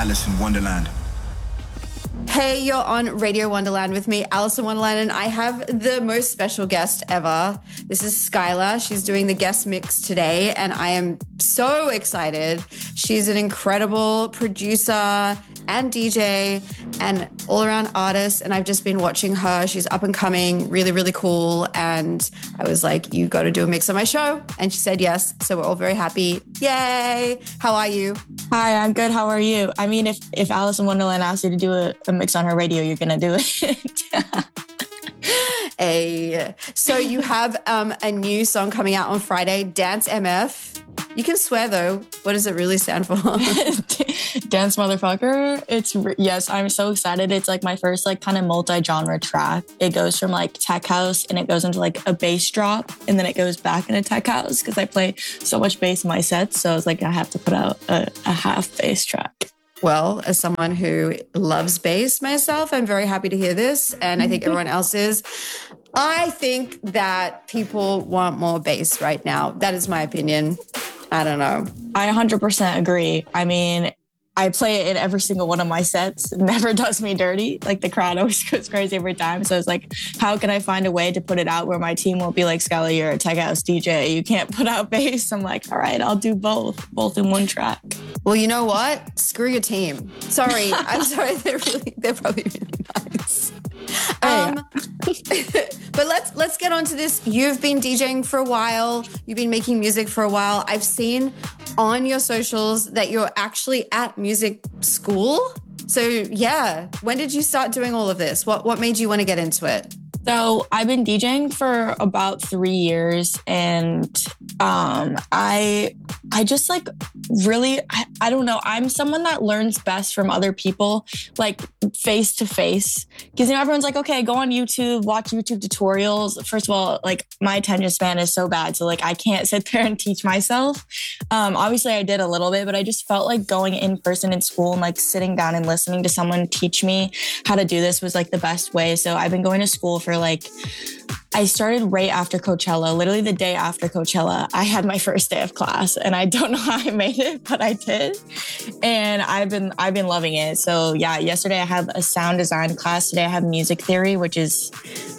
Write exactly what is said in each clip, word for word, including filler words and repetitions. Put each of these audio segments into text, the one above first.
Alice in Wonderland. Hey, you're on Radio Wonderland with me, Alice in Wonderland, and I have the most special guest ever. This is Skylar. She's doing the guest mix today, and I am so excited. She's an incredible producer and D J and all-around artist, and I've just been watching her. She's up and coming, really, really cool, and I was like, you got to do a mix on my show, and she said yes, so we're all very happy. Yay! How are you? Hi, I'm good. How are you? I mean, if, if Alice in Wonderland asked you to do a, a mix on her radio, you're going to do it. Hey, so you have um, a new song coming out on Friday, Dance M F. You can swear though. What does it really stand for? Dance motherfucker. It's yes, I'm so excited. It's like my first like kind of multi-genre track. It goes from like tech house and it goes into like a bass drop and then it goes back into tech house because I play so much bass in my sets. So I was like, I have to put out a, a half bass track. Well, as someone who loves bass myself, I'm very happy to hear this. And I think everyone else is. I think that people want more bass right now. That is my opinion. I don't know. I one hundred percent agree. I mean, I play it in every single one of my sets. It never does me dirty. Like the crowd always goes crazy every time. So it's like, how can I find a way to put it out where my team won't be like, Skylar, you're a tech house D J. You can't put out bass. I'm like, all right, I'll do both, both in one track. Well, you know what? Screw your team. Sorry. I'm sorry. They're really, they're probably really nice. Um, but let's let's get on to this. You've been DJing for a while. You've been making music for a while. I've seen on your socials that you're actually at music school. So yeah, when did you start doing all of this? What what made you want to get into it? So I've been DJing for about three years and um, I I just like really, I, I don't know. I'm someone that learns best from other people, like face to face. Because you know, everyone's like, okay, go on YouTube, watch YouTube tutorials. First of all, like my attention span is so bad. So like I can't sit there and teach myself. Um, obviously I did a little bit, but I just felt like going in person in school and like sitting down and listening to someone teach me how to do this was like the best way. So I've been going to school for like, I started right after Coachella, literally the day after Coachella. I had my first day of class and I don't know how I made it, but I did. And I've been I've been loving it. So yeah, yesterday I have a sound design class. Today I have music theory, which is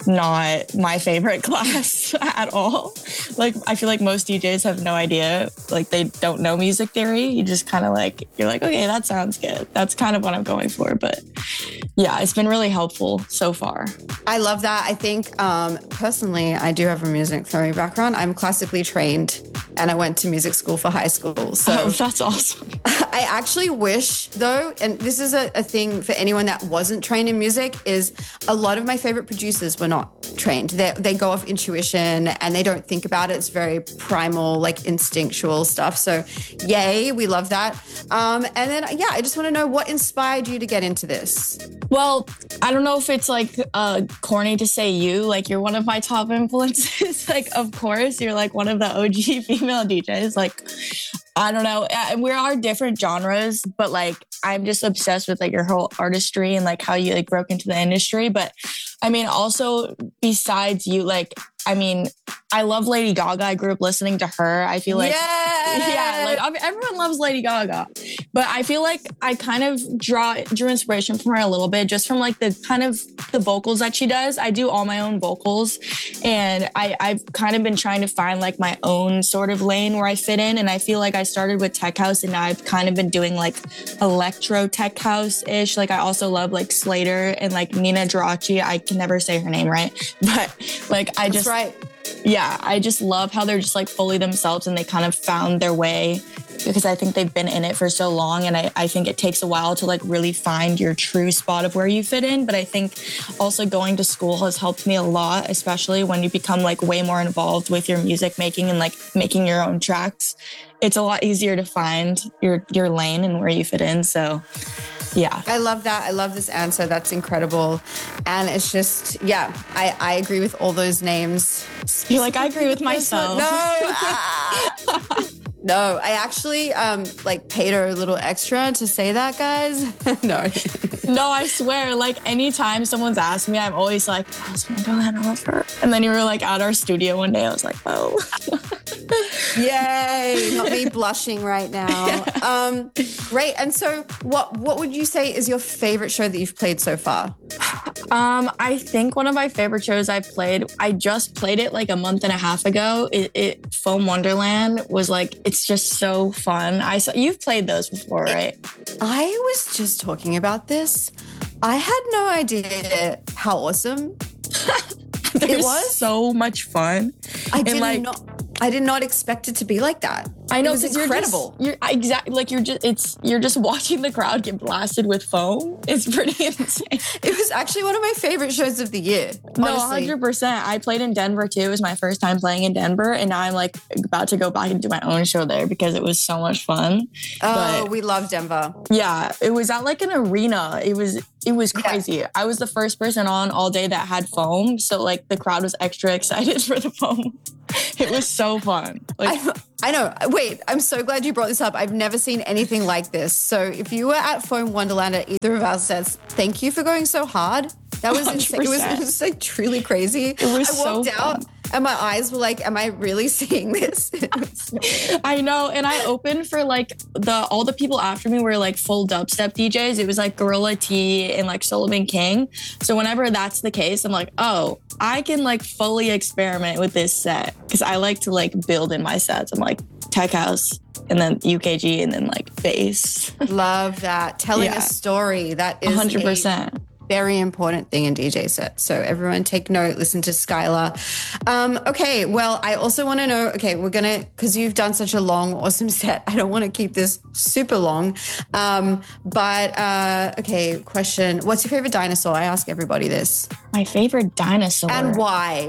not my favorite class at all. Like I feel like most D Js have no idea. Like they don't know music theory. You just kind of like, you're like, okay, that sounds good. That's kind of what I'm going for. But yeah, it's been really helpful so far. I love that. I think um, personally, I do have a music theory background. I'm classically trained and I went to music school for high school. So oh, that's awesome. I actually wish though, and this is a, a thing for anyone that wasn't trained in music, is a lot of my favorite producers were not trained. They, they go off intuition and they don't think about it. It's very primal, like instinctual stuff. So yay, we love that. Um, and then, yeah, I just want to know what inspired you to get into this? Well, I don't know if it's like uh, corny to say you, like you're one of my top influences. Like, of course, you're like one of the O G female D Js. Like, I don't know. We are different genres, but like, I'm just obsessed with like your whole artistry and like how you like broke into the industry. But I mean, also besides you, like, I mean, I love Lady Gaga. I grew up listening to her. I feel like, yeah, yeah, like I mean, everyone loves Lady Gaga, but I feel like I kind of draw drew inspiration from her a little bit, just from like the kind of the vocals that she does. I do all my own vocals, and I, I've kind of been trying to find like my own sort of lane where I fit in. And I feel like I started with tech house, and now I've kind of been doing like electro tech house ish. Like I also love like Slater and like Nina Geraci. I can never say her name right, but like I That's just. right. Yeah, I just love how they're just like fully themselves and they kind of found their way, because I think they've been in it for so long. And I, I think it takes a while to like really find your true spot of where you fit in. But I think also going to school has helped me a lot, especially when you become like way more involved with your music making and like making your own tracks. It's a lot easier to find your, your lane and where you fit in. So yeah. I love that. I love this answer. That's incredible. And it's just, yeah, I, I agree with all those names. You're like, I agree with myself. No. ah. No, I actually um, like paid her a little extra to say that, guys. No. No, I swear, like anytime someone's asked me, I'm always like, I was gonna go ahead and offer. And then you were like at our studio one day, I was like, oh. Yay! Not me blushing right now. Um, great. And so, what what would you say is your favorite show that you've played so far? Um, I think one of my favorite shows I've played, I just played it like a month and a half ago. It, it Foam Wonderland was like, it's just so fun. I saw, you've played those before, right? I was just talking about this. I had no idea how awesome it was. So much fun. I did like, not. I did not expect it to be like that. I know, it was incredible. You're, just, you're exactly like you're just it's you're just watching the crowd get blasted with foam. It's pretty insane. It was actually one of my favorite shows of the year. No, honestly. one hundred percent. I played in Denver too. It was my first time playing in Denver, and now I'm like about to go back and do my own show there because it was so much fun. Oh, but, we love Denver. Yeah, it was at like an arena. It was it was crazy. Yeah. I was the first person on all day that had foam, so like the crowd was extra excited for the foam. It was so fun. Like, I, I know. Wait, I'm so glad you brought this up. I've never seen anything like this. So if you were at Foam Wonderland at either of our sets, thank you for going so hard. That was insane. It was, it was like truly crazy. It was I walked so out fun. and my eyes were like, am I really seeing this? I know. And I opened for like the all the people after me were like full dubstep D Js. It was like Gorilla T and like Sullivan King. So whenever that's the case, I'm like, oh, I can like fully experiment with this set because I like to like build in my sets. I'm like tech house and then U K G and then like bass. Love that. Telling Yeah. a story. That is one hundred percent. a very important thing in D J sets. So everyone take note, listen to Skylar. Um, okay, well, I also want to know, okay, we're going to, because you've done such a long, awesome set, I don't want to keep this super long. Um, but, uh, okay, question. What's your favorite dinosaur? I ask everybody this. My favorite dinosaur. And why?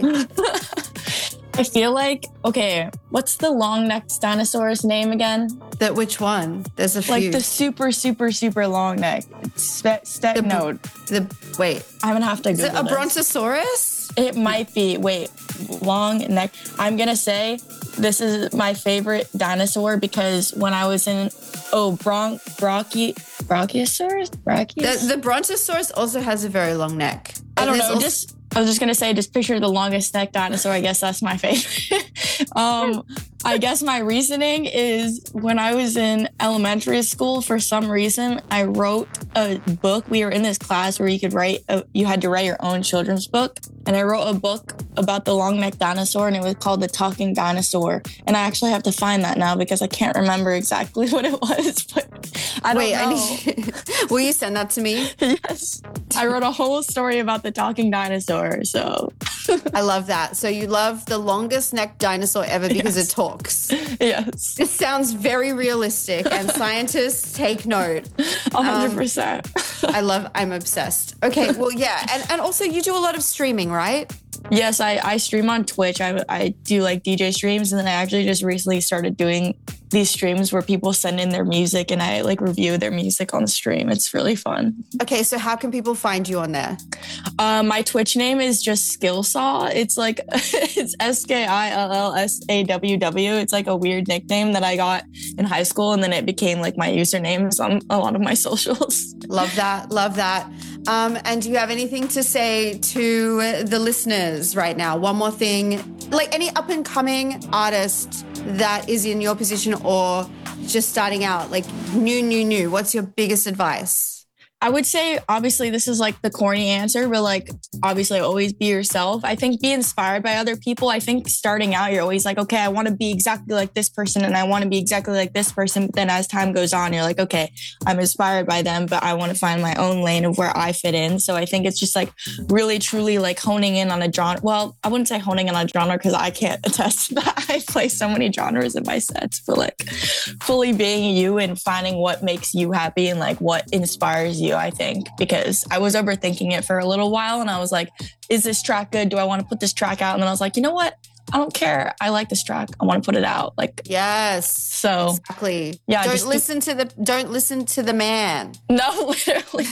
I feel like, okay, what's the long-necked dinosaur's name again? That which one? There's a few. Like the super, super, super long neck. Ste- Stetnode. The, wait. I'm gonna have to Is it Google a this. brontosaurus? It might be. Wait, long neck. I'm gonna say this is my favorite dinosaur because when I was in, oh, bron, brachie, brachiosaurus? Brachiosaurus? The, the brontosaurus also has a very long neck. I don't There's know. also- Just I was just gonna say, just picture the longest neck dinosaur. I guess that's my favorite. um, I guess my reasoning is when I was in elementary school, for some reason, I wrote a book. We were in this class where you could write, a, you had to write your own children's book. And I wrote a book about the long necked dinosaur and it was called The Talking Dinosaur. And I actually have to find that now because I can't remember exactly what it was, but I don't Wait, know. I need. Will you send that to me? Yes. I wrote a whole story about the talking dinosaur. So I love that. So you love the longest necked dinosaur ever because Yes. it talks. yes, This sounds very realistic, and scientists take note. one hundred percent. I love. I'm obsessed. Okay, well, yeah, and and also you do a lot of streaming, right? Yes, I, I stream on Twitch. I, I do like D J streams. And then I actually just recently started doing these streams where people send in their music and I like review their music on the stream. It's really fun. Okay, so how can people find you on there? Uh, my Twitch name is just Skillsaw. It's like, it's S K I L L S A W W. It's like a weird nickname that I got in high school. And then it became like my usernames on a lot of my socials. Love that. Love that. Um, and do you have anything to say to the listeners right now? One more thing, like any up and coming artist that is in your position or just starting out, like new, new, new, what's your biggest advice? I would say, obviously, this is like the corny answer, but like, obviously, always be yourself. I think be inspired by other people. I think starting out, you're always like, okay, I want to be exactly like this person and I want to be exactly like this person. But then as time goes on, you're like, okay, I'm inspired by them, but I want to find my own lane of where I fit in. So I think it's just like really, truly like honing in on a genre. Well, I wouldn't say honing in on a genre because I can't attest to that. I play so many genres in my sets, but like fully being you and finding what makes you happy and like what inspires you. I think, because I was overthinking it for a little while and I was like, is this track good? Do I want to put this track out? And then I was like, you know what? I don't care. I like this track. I want to put it out. Like, Yes. so Exactly. Yeah, Don't just- listen to the don't listen to the man. no, literally.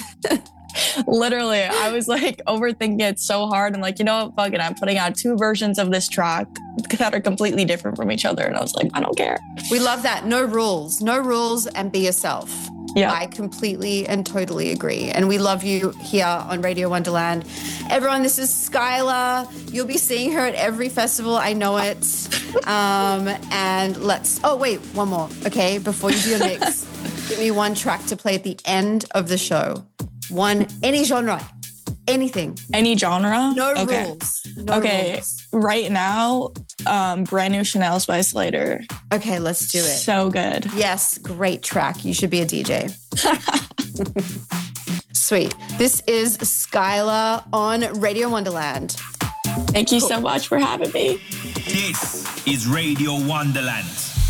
Literally, I was like overthinking it so hard. I'm like, you know what? Fuck it. I'm putting out two versions of this track that are completely different from each other. And I was like, I don't care. We love that. No rules. No rules and be yourself. Yeah. I completely and totally agree. And we love you here on Radio Wonderland. Everyone, this is Skylar. You'll be seeing her at every festival. I know it. Um, and let's, oh, wait, one more. Okay, before you do your mix, give me one track to play at the end of the show. One, any genre, anything. Any genre? No okay. rules. No okay. rules. Right now, um, brand new Chanel by Slater. Okay, let's do it. So good. Yes, great track. You should be a D J. Sweet. This is Skylar on Radio Wonderland. Thank you so much for having me. This is Radio Wonderland.